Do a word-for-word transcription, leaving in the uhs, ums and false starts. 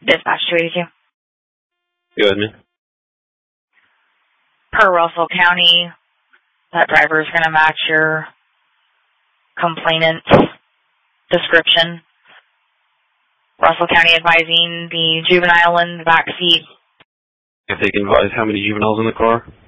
Dispatch two eighty-two. Go ahead, man. Per Russell County, that driver is going to match your complainant's description. Russell County advising the juvenile in the back seat. If they can advise how many juveniles in the car?